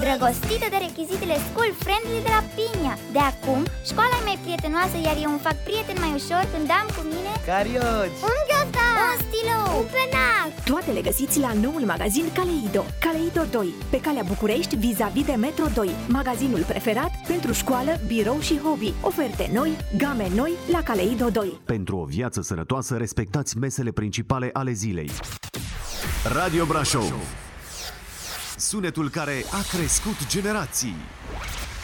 îndrăgostită de rechizitele school friendly de la Pinia. De acum, școala e mai prietenoasă, iar eu îmi fac prieten mai ușor când am cu mine carioci, un ghiozdan, un stilou, un penac. Toate le găsiți la noul magazin Caleido. Caleido 2, pe calea București, vis-a-vis de Metro 2. Magazinul preferat pentru școală, birou și hobby. Oferte noi, game noi la Caleido 2. Pentru o viață sănătoasă, respectați mesele principale ale zilei. Radio Brașov, sunetul care a crescut generații.